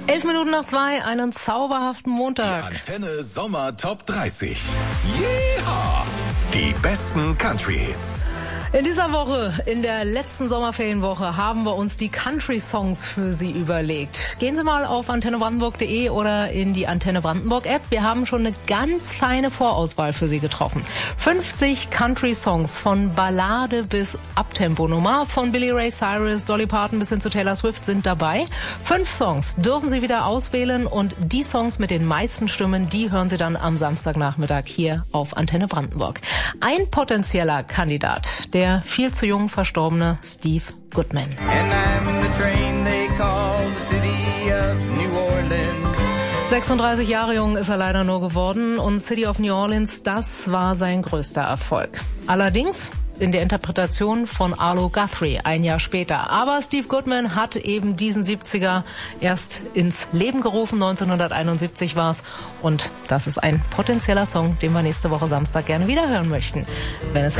11:02, einen zauberhaften Montag. Die Antenne Sommer Top 30. Yeehaw! Die besten Country-Hits. In dieser Woche, in der letzten Sommerferienwoche, haben wir uns die Country-Songs für Sie überlegt. Gehen Sie mal auf antennebrandenburg.de oder in die Antenne Brandenburg App. Wir haben schon eine ganz feine Vorauswahl für Sie getroffen. 50 Country-Songs von Ballade bis Abtempo-Nummer, von Billy Ray Cyrus, Dolly Parton bis hin zu Taylor Swift sind dabei. 5 Songs dürfen Sie wieder auswählen und die Songs mit den meisten Stimmen, die hören Sie dann am Samstagnachmittag hier auf Antenne Brandenburg. Ein potenzieller Kandidat, der viel zu jung verstorbene Steve Goodman. And I'm the train they call the city of New Orleans. 36 Jahre jung ist er leider nur geworden und City of New Orleans, das war sein größter Erfolg. Allerdings in der Interpretation von Arlo Guthrie ein Jahr später. Aber Steve Goodman hat eben diesen 70er erst ins Leben gerufen, 1971 war's. Und das ist ein potenzieller Song, den wir nächste Woche Samstag gerne wieder hören möchten. Wenn es